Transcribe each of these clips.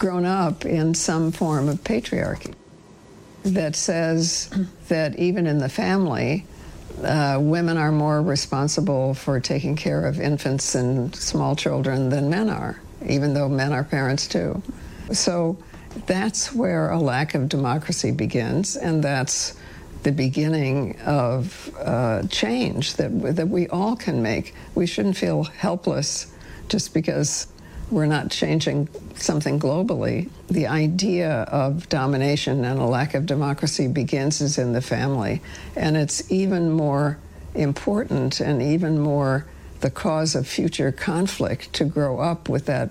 grown up in some form of patriarchy that says that even in the family, women are more responsible for taking care of infants and small children than men are, even though men are parents too. So that's where a lack of democracy begins, and that's the beginning of change that we all can make. We shouldn't feel helpless just because we're not changing something globally. The idea of domination and a lack of democracy is in the family, and it's even more important and even more the cause of future conflict to grow up with that,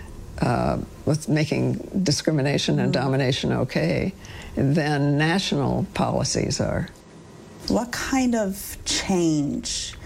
with making discrimination and domination okay, than national policies are. What kind of change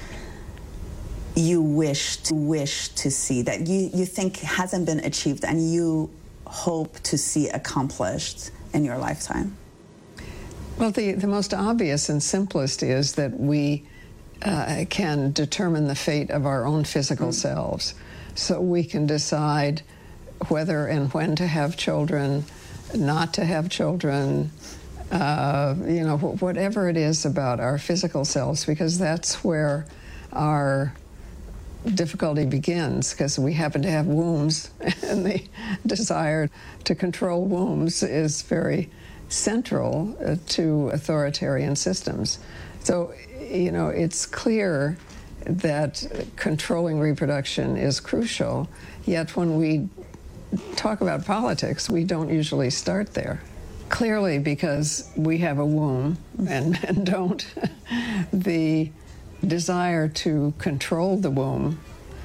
you wish to see that you think hasn't been achieved and you hope to see accomplished in your lifetime? Well, the most obvious and simplest is that we can determine the fate of our own physical selves. So we can decide whether and when to have children, not to have children, whatever it is about our physical selves, because that's where our difficulty begins, because we happen to have wombs, and the desire to control wombs is very central to authoritarian systems. So, it's clear that controlling reproduction is crucial, yet when we talk about politics, we don't usually start there. Clearly, because we have a womb and men don't, the desire to control the womb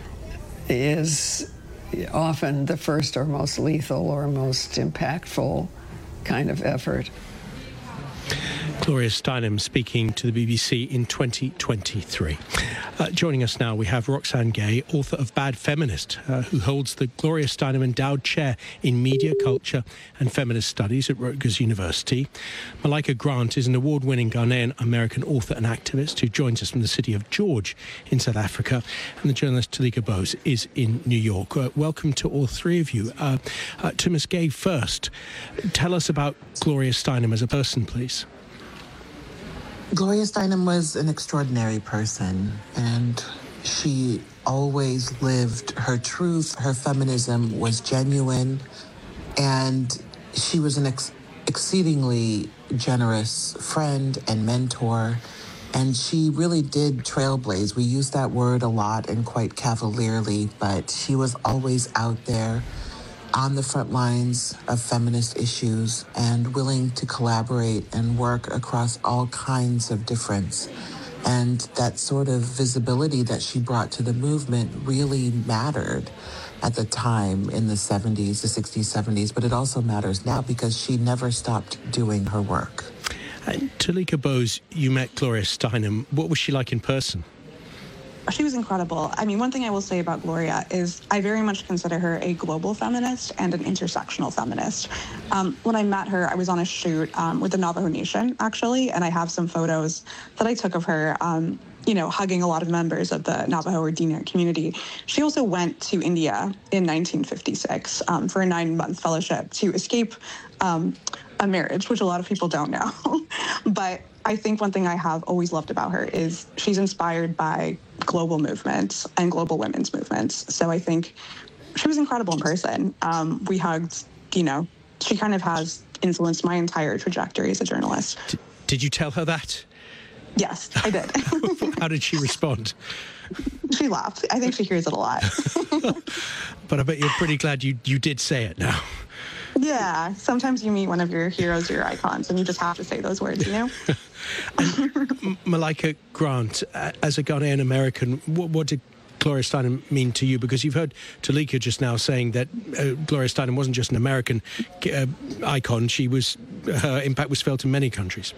is often the first or most lethal or most impactful kind of effort. Gloria Steinem speaking to the BBC in 2023. Joining us now, we have Roxane Gay, author of Bad Feminist, who holds the Gloria Steinem Endowed Chair in Media, Culture and Feminist Studies at Rutgers University. Malika Grant is an award-winning Ghanaian-American author and activist who joins us from the city of George in South Africa. And the journalist Talika Bose is in New York. Welcome to all three of you. To Ms. Gay first, tell us about Gloria Steinem as a person, please. Gloria Steinem was an extraordinary person, and she always lived her truth. Her feminism was genuine, and she was an exceedingly generous friend and mentor, and she really did trailblaze. We use that word a lot and quite cavalierly, but she was always out there on the front lines of feminist issues and willing to collaborate and work across all kinds of difference. And that sort of visibility that she brought to the movement really mattered at the time in the 70s, the 60s, 70s, but it also matters now because she never stopped doing her work. Talika Bose, you met Gloria Steinem. What was she like in person? She was incredible. I mean, one thing I will say about Gloria is I very much consider her a global feminist and an intersectional feminist. When I met her, I was on a shoot with the Navajo Nation, actually, and I have some photos that I took of her, hugging a lot of members of the Navajo or Diné community. She also went to India in 1956 for a 9-month fellowship to escape a marriage, which a lot of people don't know. But I think one thing I have always loved about her is she's inspired by global movements and global women's movements. So I think she was incredible in person. We hugged, she kind of has influenced my entire trajectory as a journalist. Did you tell her that? Yes, I did. How did she respond? She laughed. I think she hears it a lot. But I bet you're pretty glad you did say it now. Yeah, sometimes you meet one of your heroes or your icons and you just have to say those words, Malika Grant, as a Ghanaian American, what did Gloria Steinem mean to you? Because you've heard Talika just now saying that Gloria Steinem wasn't just an American icon, her impact was felt in many countries.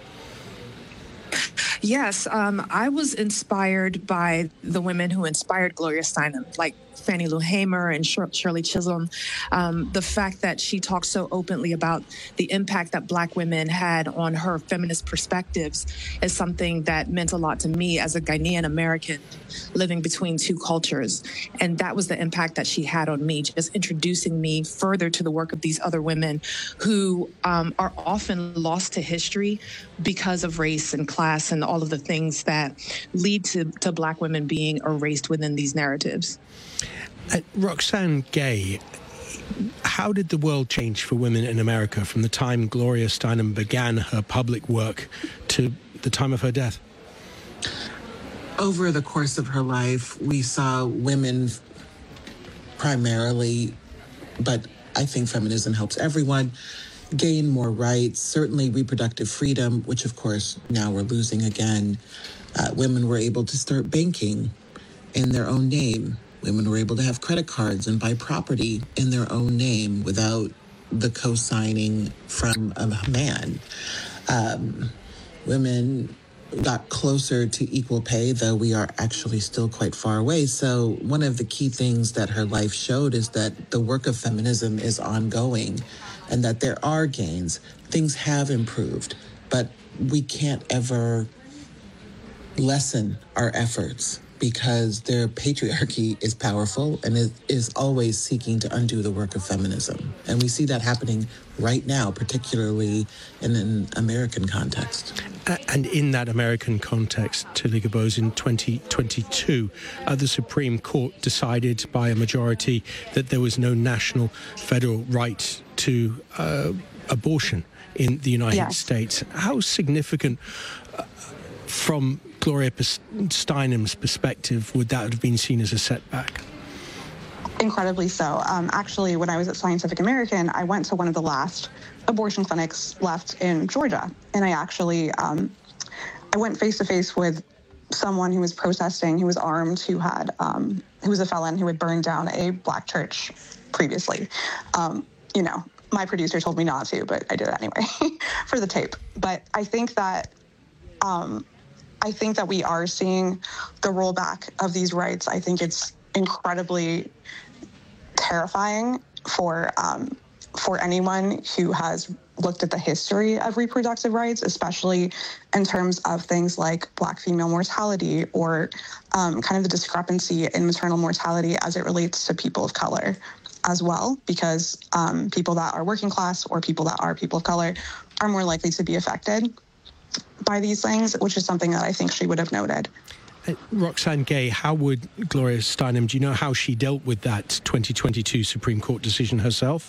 Yes, I was inspired by the women who inspired Gloria Steinem, like Fannie Lou Hamer and Shirley Chisholm, the fact that she talked so openly about the impact that Black women had on her feminist perspectives is something that meant a lot to me as a Ghanaian American living between two cultures. And that was the impact that she had on me, just introducing me further to the work of these other women who are often lost to history because of race and class and all of the things that lead to Black women being erased within these narratives. Roxane Gay, how did the world change for women in America from the time Gloria Steinem began her public work to the time of her death? Over the course of her life, we saw women primarily, but I think feminism helps everyone, gain more rights, certainly reproductive freedom, which of course now we're losing again. Women were able to start banking in their own name. Women were able to have credit cards and buy property in their own name without the co-signing from a man. Women got closer to equal pay, though we are actually still quite far away. So one of the key things that her life showed is that the work of feminism is ongoing and that there are gains. Things have improved, but we can't ever lessen our efforts because their patriarchy is powerful and it is always seeking to undo the work of feminism. And we see that happening right now, particularly in an American context. And in that American context, Tilly Gabose, in 2022, the Supreme Court decided by a majority that there was no national federal right to abortion in the United States. How significant from Gloria Steinem's perspective would that have been seen as a setback? Incredibly so. Actually, when I was at Scientific American, I went to one of the last abortion clinics left in Georgia. And I actually, I went face to face with someone who was protesting, who was armed, who was a felon who had burned down a Black church previously. You know, my producer told me not to, but I did it anyway for the tape. But I think that we are seeing the rollback of these rights. I think it's incredibly terrifying for anyone who has looked at the history of reproductive rights, especially in terms of things like Black female mortality or kind of the discrepancy in maternal mortality as it relates to people of color as well, because people that are working class or people that are people of color are more likely to be affected by these things, which is something that I think she would have noted. Roxane Gay, how would Gloria Steinem, do you know how she dealt with that 2022 Supreme Court decision herself?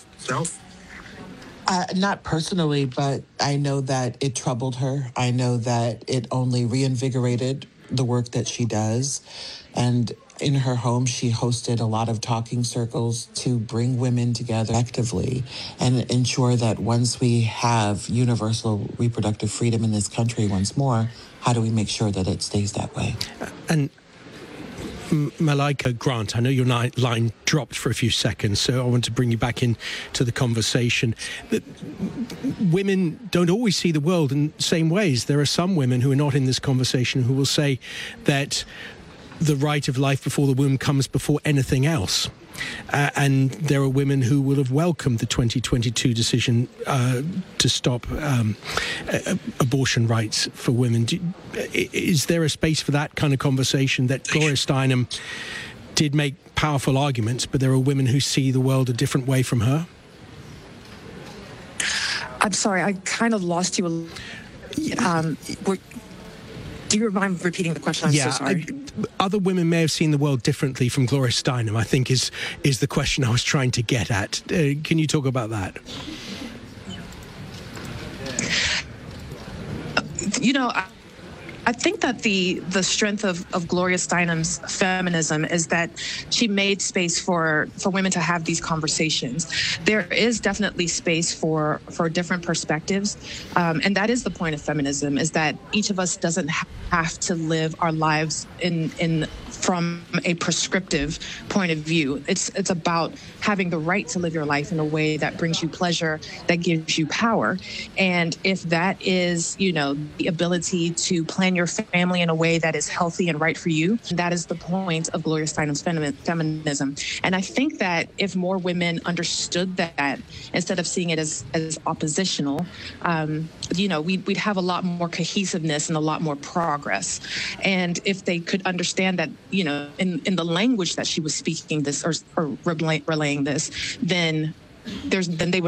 Not personally, but I know that it troubled her. I know that it only reinvigorated the work that she does. And in her home, she hosted a lot of talking circles to bring women together actively and ensure that once we have universal reproductive freedom in this country once more, how do we make sure that it stays that way? And Malika Grant, I know your line dropped for a few seconds, so I want to bring you back into the conversation. Women don't always see the world in the same ways. There are some women who are not in this conversation who will say that the right of life before the womb comes before anything else. And there are women who will have welcomed the 2022 decision to stop abortion rights for women. Is there a space for that kind of conversation, that Gloria Steinem did make powerful arguments, but there are women who see the world a different way from her? I'm sorry, I kind of lost you. Do you mind repeating the question? I'm so sorry. Other women may have seen the world differently from Gloria Steinem, I think is the question I was trying to get at. Can you talk about that? You know, I think that the strength of Gloria Steinem's feminism is that she made space for women to have these conversations. There is definitely space for different perspectives. And that is the point of feminism, is that each of us doesn't have to live our lives in from a prescriptive point of view. It's about having the right to live your life in a way that brings you pleasure, that gives you power. And if that is, the ability to plan your family in a way that is healthy and right for you, that is the point of Gloria Steinem's feminism. And I think that if more women understood that, instead of seeing it as oppositional, we'd have a lot more cohesiveness and a lot more progress. And if they could understand that, in the language that she was speaking this or relaying this, then they would